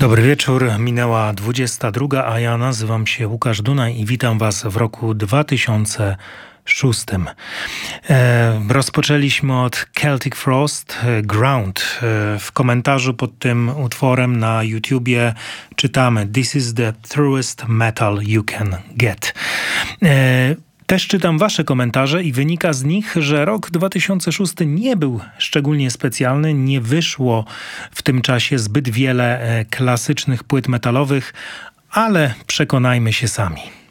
Dobry wieczór, minęła 22, a ja nazywam się Łukasz Dunaj i witam Was w roku 2006. Rozpoczęliśmy od Celtic Frost, Ground. W komentarzu pod tym utworem na YouTubie czytamy "This is the truest metal you can get". Też czytam wasze komentarze i wynika z nich, że rok 2006 nie był szczególnie specjalny, nie wyszło w tym czasie zbyt wiele klasycznych płyt metalowych, ale przekonajmy się sami.